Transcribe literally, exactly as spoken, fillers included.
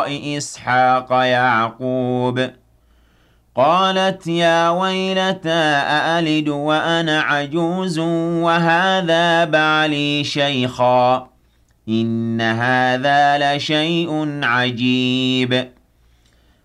وراء إسحاق يعقوب قالت يا ويلتى أألد وأنا عجوز وهذا بعلي شيخا إن هذا لشيء عجيب